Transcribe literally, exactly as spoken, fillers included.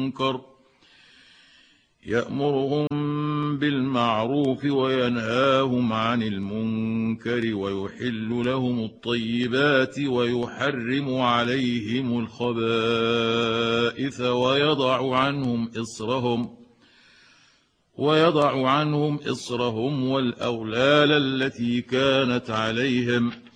المنكر يأمرهم بالمعروف وينهاهم عن المنكر ويحل لهم الطيبات ويحرم عليهم الخبائث ويضع عنهم إصرهم ويضع عنهم إصرهم والأغلال التي كانت عليهم